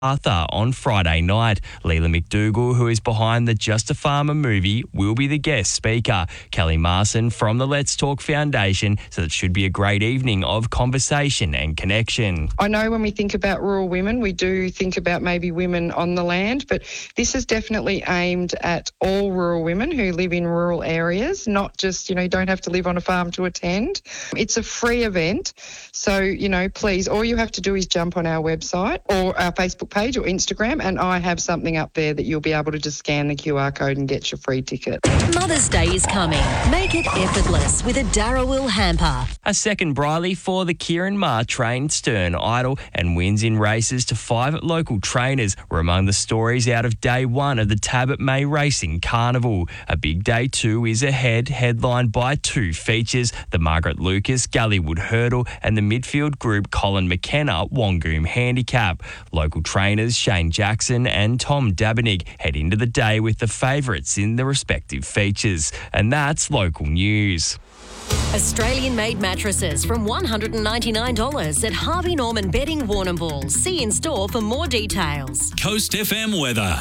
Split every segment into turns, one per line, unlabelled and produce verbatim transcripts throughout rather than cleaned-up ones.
Arthur on Friday night. Leela McDougall, who is behind the Just a Farmer movie, will be the guest speaker. Kelly Marson from the Let's Talk Foundation said it should be a great evening of conversation and connection.
I know when we think about rural women, we do think about maybe women on the land, but this is definitely aimed at all rural women who live in rural areas, not just, you know, you don't have to live on a farm to attend. It's a free event, so, you know, please, all you have to do is jump on our website or our Facebook page or Instagram, and I have something up there that you'll be able to just scan the Q R code and get your free ticket.
Mother's Day is coming. Make it effortless with a Darrawil hamper.
A second Briley for the Kieran Maher trained Stern Idol, and wins in races to five local trainers were among the stories out of day one of the Tabit May Racing Carnival. A big day two is ahead, headlined by two features, the Margaret Lucas Gullywood Hurdle and the midfield group Colin McKenna Wangoom Handicap. Local trainers Shane Jackson and Tom Dabenig head into the day with the favourites in the respective features. And that's local news.
Australian-made mattresses from one hundred ninety-nine dollars at Harvey Norman Bedding Warrnambool. See in store for more details.
Coast F M weather.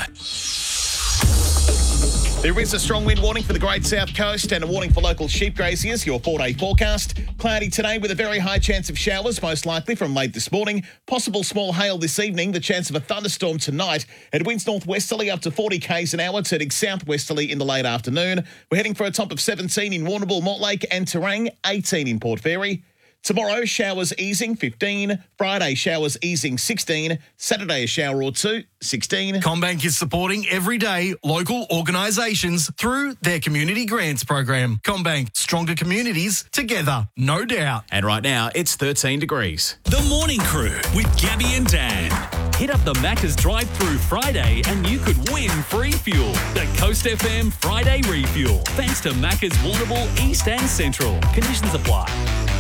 There is a strong wind warning for the Great South Coast and a warning for local sheep graziers. Your four-day forecast. Cloudy today with a very high chance of showers, most likely from late this morning. Possible small hail this evening. The chance of a thunderstorm tonight. It winds northwesterly up to forty k's an hour, turning southwesterly in the late afternoon. We're heading for a top of seventeen in Warrnambool, Mortlake and Terang, eighteen in Port Fairy. Tomorrow, showers easing, fifteen. Friday, showers easing, sixteen. Saturday, a shower or two, sixteen.
CommBank is supporting everyday local organisations through their community grants program. CommBank, stronger communities together, no doubt.
And right now, it's thirteen degrees.
The Morning Crew with Gabby and Dan. Hit up the Macca's drive-through Friday and you could win free fuel. The Coast F M Friday Refuel. Thanks to Macca's Warrnambool, East and Central. Conditions apply.